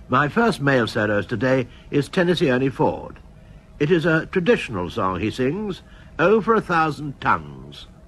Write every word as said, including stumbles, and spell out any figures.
My first male soloist today is Tennessee Ernie Ford. It is a traditional song he sings, Oh for a Thousand Tons.